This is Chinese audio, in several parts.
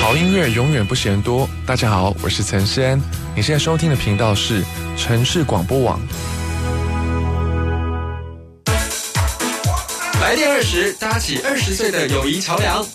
好音乐永远不嫌多。大家好，我是陈诗安，你现在收听的频道是城市广播网。 来电20，搭起20岁的友谊桥梁。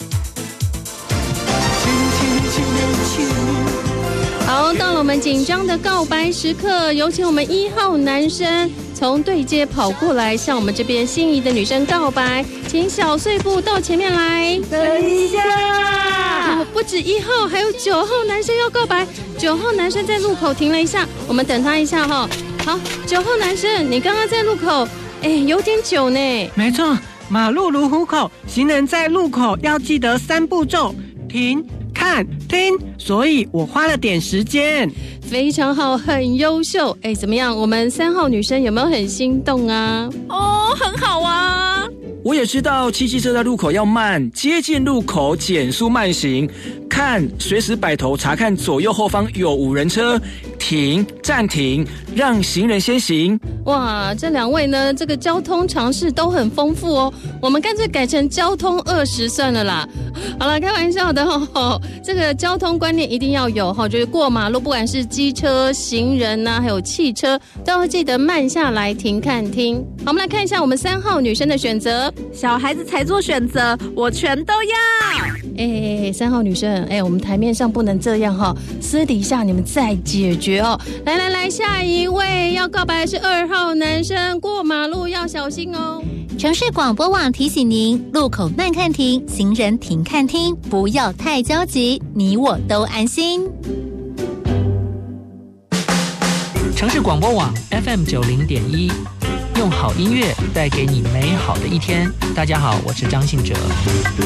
好，到了我们紧张的告白时刻，有请我们1号男生从对街跑过来，向我们这边心仪的女生告白，请小碎步到前面来。 等一下， 不止1号，还有9号男生要告白。9号男生在路口停了一下，我们等他一下哈。好，9号男生，你刚刚在路口，有点久呢。 没错，马路如虎口，行人在路口要记得3步骤：停、看、听。所以我花了点时间。 非常好，很优秀。怎么样？我们3号女生有没有很心动啊？ 哦，很好啊。 我也知道骑机车在路口要慢，接近路口减速慢行，看随时摆头查看左右后方有无人车，停暂停，让行人先行。 哇，这2位呢，这个交通常识都很丰富哦。我们干脆改成交通20算了啦。好了，开玩笑的哦。这个交通观念一定要有哈，就是过马路，不管是机车、行人啊，还有汽车，都要记得慢下来停看听。好，我们来看一下我们3号女生的选择。 小孩子才做选择，我全都要。 3号女生，我们台面上不能这样哈，私底下你们再解决哦。来，下一位要告白的是2号男生，过马路要小心哦。 城市广播网提醒您：路口慢看停，行人停看听，不要太焦急，你我都安心。 城市广播网 FM 90.1，用好音乐带给你美好的一天。大家好，我是张信哲。